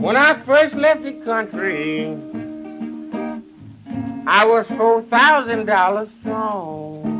When I first left the country, I was $4,000 strong.